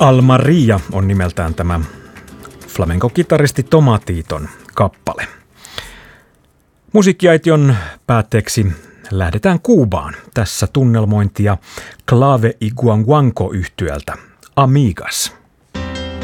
Almaria on nimeltään tämä flamenco-kitaristi Tomatiton kappale. Musiikkiaition päätteeksi lähdetään Kuubaan. Tässä tunnelmointia Clave y Guanguanco -yhtyöltä Amigas.